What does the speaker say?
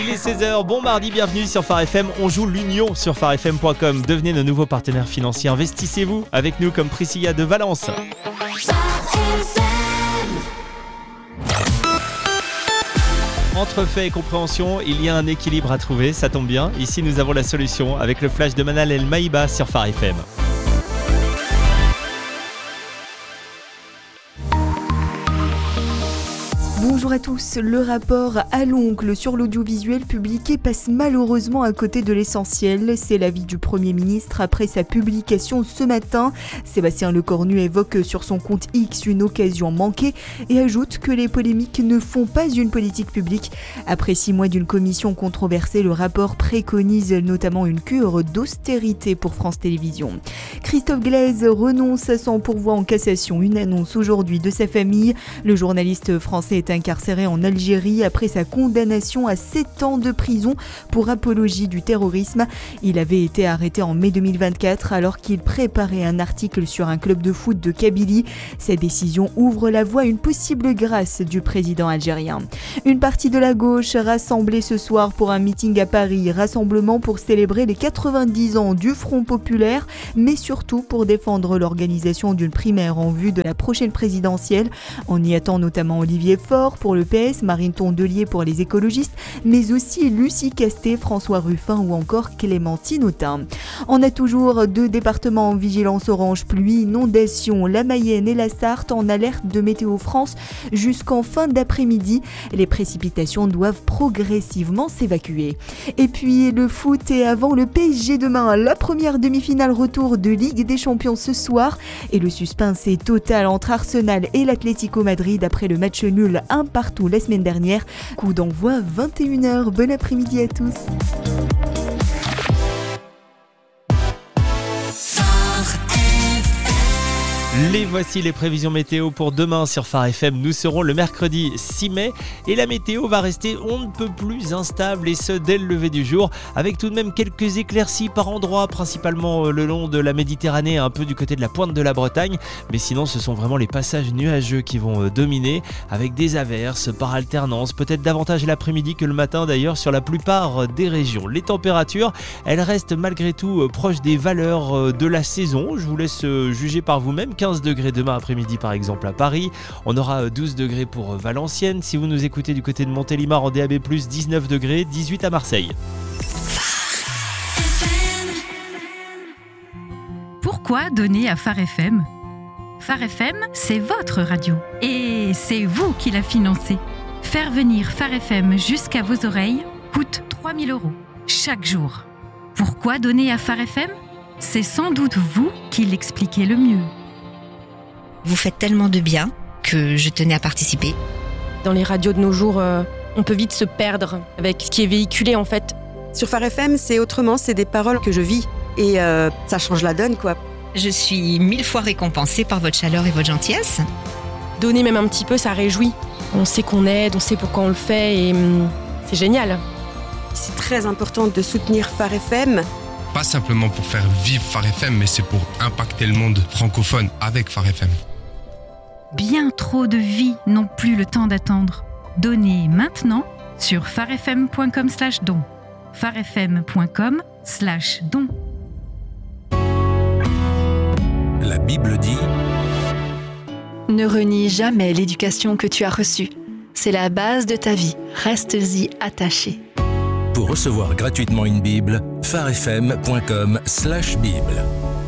Il est 16h, bon mardi, bienvenue sur Phare FM. On joue l'Union sur pharefm.com. Devenez nos nouveaux partenaires financiers. Investissez-vous avec nous comme Priscilla de Valence. Entre fait et compréhension, il y a un équilibre à trouver, ça tombe bien. Ici, nous avons la solution avec le flash de Manal El Maïba sur Phare FM. Bonjour à tous, le rapport à l'oncle sur l'audiovisuel publié passe malheureusement à côté de l'essentiel. C'est l'avis du Premier ministre après sa publication ce matin. Sébastien Lecornu évoque sur son compte X une occasion manquée et ajoute que les polémiques ne font pas une politique publique. Après 6 mois d'une commission controversée, le rapport préconise notamment une cure d'austérité pour France Télévisions. Christophe Glaise renonce à son pourvoi en cassation, une annonce aujourd'hui de sa famille. Le journaliste français est incarcéré en Algérie après sa condamnation à 7 ans de prison pour apologie du terrorisme. Il avait été arrêté en mai 2024 alors qu'il préparait un article sur un club de foot de Kabylie. Cette décision ouvre la voie à une possible grâce du président algérien. Une partie de la gauche rassemblée ce soir pour un meeting à Paris. Rassemblement pour célébrer les 90 ans du Front populaire, mais surtout pour défendre l'organisation d'une primaire en vue de la prochaine présidentielle. On y attend notamment Olivier Faure pour le PS, Marine Tondelier pour les écologistes, mais aussi Lucie Castet, François Ruffin ou encore Clémentine Autain. On a toujours 2 départements en vigilance orange pluie, inondation, la Mayenne et la Sarthe en alerte de Météo France jusqu'en fin d'après-midi. Les précipitations doivent progressivement s'évacuer. Et puis le foot et avant le PSG demain, la première demi-finale retour de Ligue des Champions ce soir et le suspense est total entre Arsenal et l'Atlético Madrid après le match nul 1-1 la semaine dernière. Coup d'envoi 21h. Bon après-midi à tous. Les voici les prévisions météo pour demain sur Phare FM. Nous serons le mercredi 6 mai et la météo va rester on ne peut plus instable et ce dès le lever du jour avec tout de même quelques éclaircies par endroits, principalement le long de la Méditerranée, un peu du côté de la pointe de la Bretagne. Mais sinon ce sont vraiment les passages nuageux qui vont dominer avec des averses par alternance, peut-être davantage l'après-midi que le matin d'ailleurs sur la plupart des régions. Les températures, elles restent malgré tout proches des valeurs de la saison. Je vous laisse juger par vous-même. 15 degrés demain après-midi par exemple à Paris, on aura 12 degrés pour Valenciennes, si vous nous écoutez du côté de Montélimar en DAB+, 19 degrés, 18 à Marseille. Pourquoi donner à Phare FM ? Phare FM, c'est votre radio et c'est vous qui la financez. Faire venir Phare FM jusqu'à vos oreilles coûte 3 000 € chaque jour. Pourquoi donner à Phare FM ? C'est sans doute vous qui l'expliquez le mieux. Vous faites tellement de bien que je tenais à participer. Dans les radios de nos jours, on peut vite se perdre avec ce qui est véhiculé en fait. Sur Phare FM, c'est autrement, c'est des paroles que je vis et ça change la donne quoi. Je suis 1000 fois récompensée par votre chaleur et votre gentillesse. Donner même un petit peu, ça réjouit. On sait qu'on aide, on sait pourquoi on le fait et c'est génial. C'est très important de soutenir Phare FM. Pas simplement pour faire vivre Phare FM, mais c'est pour impacter le monde francophone avec Phare FM. Bien trop de vies n'ont plus le temps d'attendre. Donnez maintenant sur pharefm.com/don. pharefm.com/don. La Bible dit: ne renie jamais l'éducation que tu as reçue. C'est la base de ta vie. Reste-y attaché. Pour recevoir gratuitement une Bible, pharefm.com/Bible.